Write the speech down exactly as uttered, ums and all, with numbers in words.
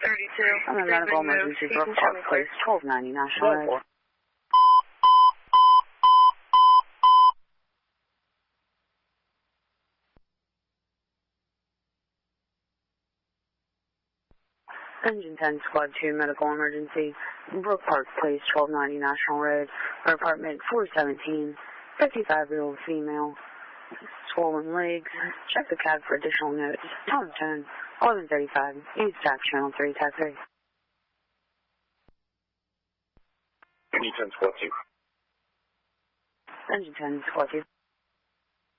thirty-two. I'm in medical emergency, Brook Park Place, twelve ninety National Road. Engine ten, Squad two, medical emergency, Brook Park Place, twelve ninety National Road, for apartment four seventeen, fifty-five-year-old female, swollen legs. Check the cab for additional notes. Time tone, eleven thirty-five, use staff channel three, taxi. Engine ten, Squad two. Engine ten, Squad two.